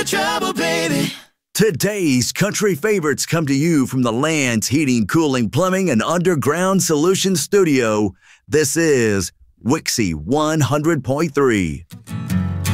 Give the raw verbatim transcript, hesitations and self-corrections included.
trouble, baby. Today's country favorites come to you from the Land's Heating, Cooling, Plumbing, and Underground Solutions Studio. This is Wixie one hundred point three.